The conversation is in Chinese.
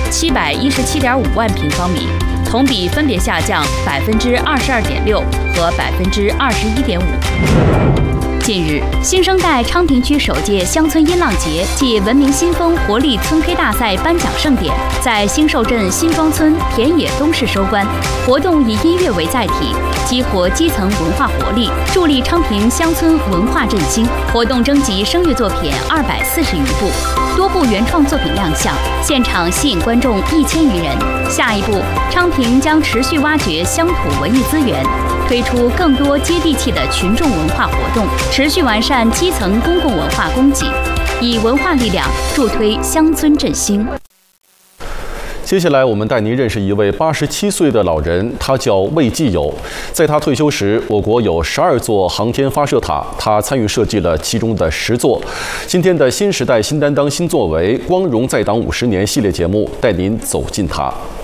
717.5万平方米，同比分别下降22.6%和21.5%。近日，新生代昌平区首届乡村音浪节暨文明新风活力村推大赛颁奖盛典在兴寿镇新庄村田野东市收官。活动以音乐为载体，激活基层文化活力，助力昌平乡村文化振兴。活动征集声乐作品240余部，多部原创作品亮相，现场吸引观众1000余人。下一步，昌平将持续挖掘乡土文艺资源，推出更多接地气的群众文化活动，持续完善基层公共文化供给，以文化力量助推乡村振兴。 接下来，我们带您认识一位87岁的老人，他叫魏继友。在他退休时，我国有12座航天发射塔，他参与设计了其中的10座。今天的新时代新担当新作为“光荣在党50年”系列节目，带您走进他。